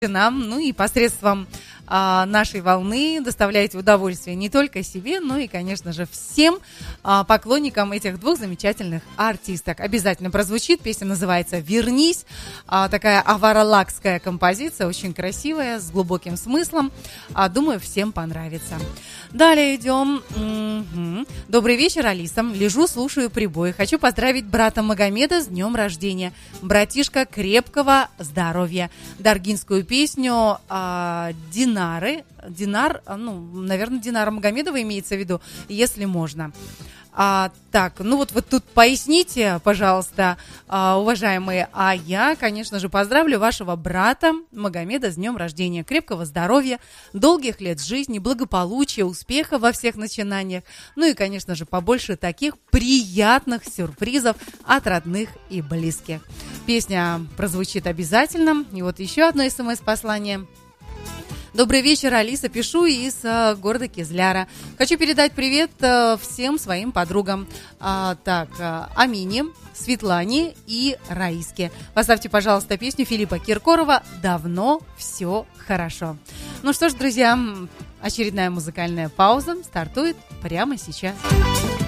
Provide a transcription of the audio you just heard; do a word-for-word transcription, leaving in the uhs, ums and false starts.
нам, ну и посредством а, нашей волны доставляете удовольствие не только себе, но и, конечно же, всем а, поклонникам этих двух замечательных артисток. Обязательно прозвучит, песня называется «Вернись», а, такая аваралакская композиция, очень красивая, с глубоким смыслом, а, думаю, всем понравится. Далее идем. Угу. Добрый вечер, Алиса. Лежу, слушаю прибой. Хочу поздравить брата Магомеда с днем рождения. Братишка, крепкого здоровья. Даргинскую песню а, Динары. Динар, ну, наверное, Динара Магомедова имеется в виду, если можно. А, так, ну вот вы тут поясните, пожалуйста, а, уважаемые, а я, конечно же, поздравлю вашего брата Магомеда с днем рождения, крепкого здоровья, долгих лет жизни, благополучия, успеха во всех начинаниях, ну и, конечно же, побольше таких приятных сюрпризов от родных и близких. Песня прозвучит обязательно, и вот еще одно смс-послание. Добрый вечер, Алиса, пишу из э, города Кизляра. Хочу передать привет э, всем своим подругам. А, так, э, Амине, Светлане и Раиске. Поставьте, пожалуйста, песню Филиппа Киркорова «Давно все хорошо». Ну что ж, друзья, очередная музыкальная пауза стартует прямо сейчас.